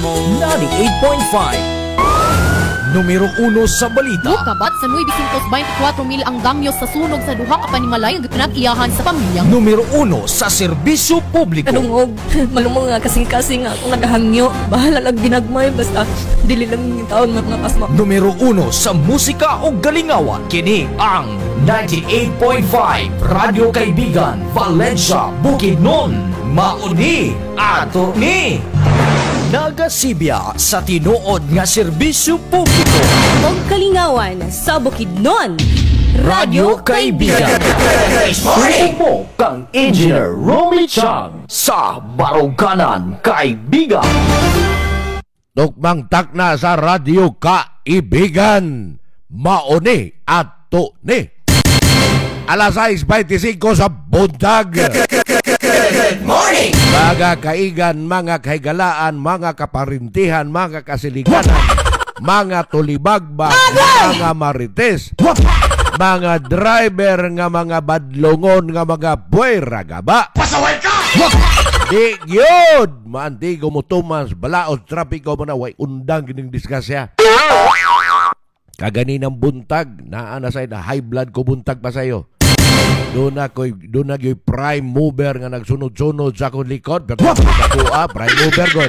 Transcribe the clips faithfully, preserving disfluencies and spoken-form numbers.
ninety-eight point five. Numero uno sa balita. Kabat sa nueve twenty-four mil ang damyos sa sunog sa duha ka panimalay nga pinag-iyahan sa pamilya. Numero uno sa serbisyo publiko. Kanungog, malumong nga kasing-kasing nga ako nagahangyo. Bahala lang ginagmay, basta dili lang yung taon mga kasma. Numero uno sa musika o galingawan. Kini ang ninety-eight point five Radyo Kaibigan, Valencia, Bukidnon. Mauni ato ni nagasibya sa tinuod nga serbisyo publiko. Og kalingawan sa Bukidnon. Radyo Kaibigan. Sumo kang Engineer Romy Chang sa Baruganan, Kaibigan. Tukmang takna sa Radyo Kaibigan. Mauni ato ni. Alas sais twenty-five sa buntag. Good morning! Mga kaigan, mga kaigalaan, mga kaparintihan, mga kasiliganan, mga tulibagba, mga marites, mga driver nga mga badlongon nga mga buwera gaba. Pasaway ka! Di yun! Maantigo mo tumas, balaos, trapiko mo na, way undang gining diskasya. Kaganinang buntag, naana sa'yo na high blood ko buntag pa sa'yo. Doon na ko'y, doon na ko'y prime mover nga nagsunod-sunod sa akong likod. Pero ako ah, prime mover god.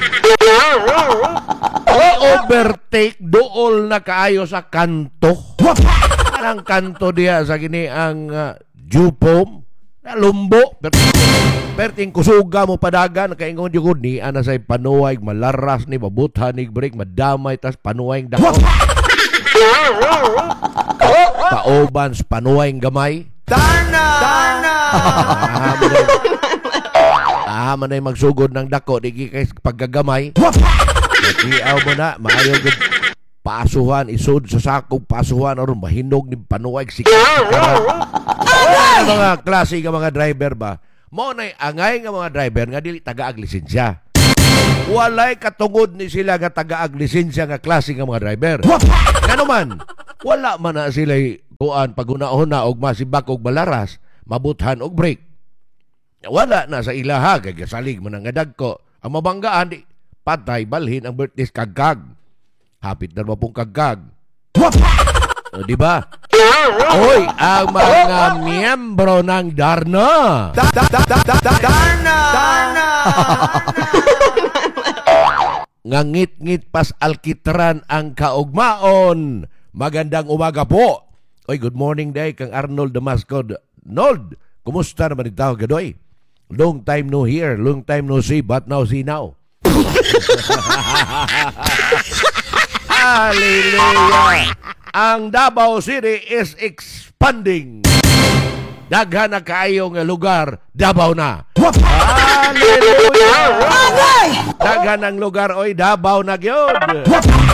I-overtake dool na kaayo sa kanto. Anang kanto diya sa gini ang uh, Jupom. Nalumbo. Perting kusuga mo padagan. Kaingon yung ni, ana sa'y panuwag, malaras ni, mabuthan ni, break, madamay, tas panuwag dako. Paobans, panuwag gamay. Darna! Darna! Ah, man ay magsugod ng dako di kay paggagamay. Natiaw mo na, maayo gud pasuhan isud sa sakong pasuhan aron mahinog ni panuwag sikat. Mga klase nga mga driver ba? Mo nay angay nga mga driver nga dili taga-ag lisensya. Walay katungod ni sila nga taga-ag lisensya nga klase nga mga driver. Ngano man, wala man na sila kuan paguna-una og masibak og balaras, mabuthan og break. Wala na sa ilaha kay gasalig man nga dagko. Ang mabanggaan di patay balhin ang birthday kagkag. Hapit na ba pong kagkag? O, di ba? Oy, ang mga miyembro ng Darna. Darna! Darna! Ngangit-ngit pas alkitran ang kaugmaon. Magandang umaga po. Oy, good morning day kang Arnold Damasco. Nold, kumusta naman itaw gadoy? Long time no hear, long time no see, but now see now. Hallelujah! Ang Davao City is expanding. Daghan na kaayong lugar, Davao na. Hallelujah! Daghan ang lugar, oy, Davao na gyud.